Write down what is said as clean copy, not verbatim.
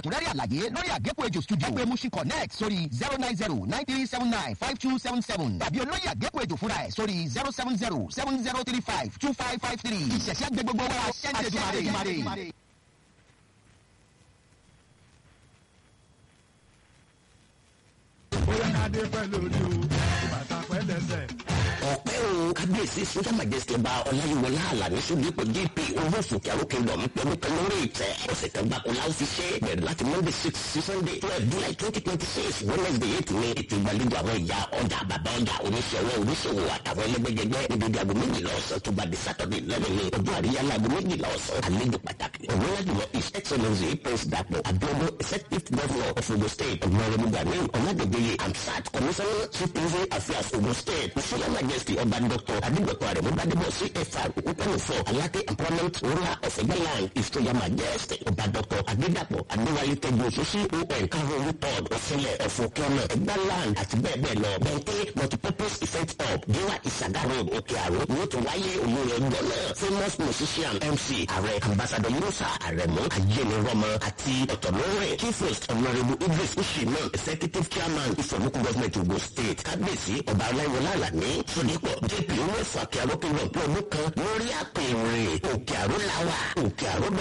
kúrẹ́rì àlàyé lórí àgékù ejò studio ẹgbẹ́ Mushin connect sórí 09093795277 tàbí olóyè àgékù ejò fúnra ẹ̀ sórí 07070352553 ìṣẹ̀ṣẹ̀ gbé gbogbo wa ṣẹ́ńtẹ̀dùmarè. bóyá ká dé pẹ̀lú ojú bàtà pẹ́lẹ́sẹ̀. ọ̀pẹ́ o kábíyèsí sójà majesty ọba ọláyíwọlá àlàní sódípò dp owó fòkèrò kingdom pẹ̀lúpẹ̀lú orí ìtẹ́ ọ̀sẹ̀ kan gbàkó láwọn fi ṣe bẹ̀rẹ̀ láti monday 6 sí sunday 12 july 2026 wednesday 8 ní ètò ìgbàlejò àwọn ìyá ọjà bàbá ọjà oníṣòwò àtàwọn ẹlẹgbẹjẹgbẹ ní dédé aago méjìlá ọ̀sán tó bá di saturday 11 ní ọjọ́ àríyá láago méjìlá ọ̀sán àlejò pàtàkì òwúrọ̀jùlọ his excellency prince dapò abiodun executive governor of ogun state ọgbọ̀nrẹ́bù gani ọ̀nàdẹ̀gbẹ̀yẹ amsat commissioner chief prison affairs ogun state sójà majesty ọba dr adigbọ̀tọ̀ àrẹ̀mú gbadébọ̀ cfr òkúpẹ̀lúfọ̀ aláké employment rural of egbaland ìsọjà majesty ọba dr adédàpọ̀ adéwálé tẹ́jú oṣooṣì on carol report ọ̀sẹ̀lẹ̀ ọ̀fọ̀kẹ́ọ̀nà egbaland àti bẹ́ẹ̀ bẹ́ẹ̀ lọ bẹ́ńkẹ́ multipurpose event hub gíwá ìsàgà road òkè àrò ní ó ti wáyé olórí ẹgbẹ́ náà famous musician mc ààrẹ ambassador yunusa àrẹ̀mú ayélujára àti ọ̀tọ̀lọ́rẹ̀ chief host honorable idris ushina executive chairman ìfọ̀mùkù government ogun state kábíyèsí ọba aláìwọlá àlàní sọdípọ̀ jp owó ẹ̀fọ́ àkẹ́rọ́ kingdom pé ọdún kan lórí àpèrè òkè àrò làwà òkè àrò